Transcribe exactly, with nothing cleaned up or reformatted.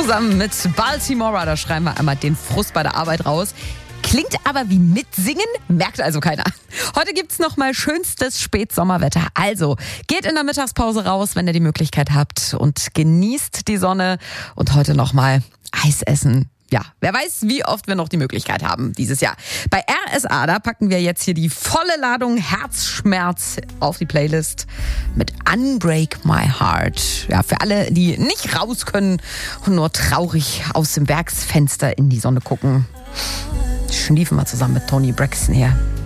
Zusammen mit Baltimora, da schreiben wir einmal den Frust bei der Arbeit raus. Klingt aber wie mitsingen, merkt also keiner. Heute gibt's noch mal schönstes Spätsommerwetter. Also geht in der Mittagspause raus, wenn ihr die Möglichkeit habt, und genießt die Sonne. Und heute noch mal Eis essen. Ja, wer weiß, wie oft wir noch die Möglichkeit haben dieses Jahr. Bei R S A, da packen wir jetzt hier die volle Ladung Herzschmerz auf die Playlist mit Unbreak My Heart. Ja, für alle, die nicht raus können und nur traurig aus dem Werksfenster in die Sonne gucken. Schniefen wir zusammen mit Toni Braxton hier.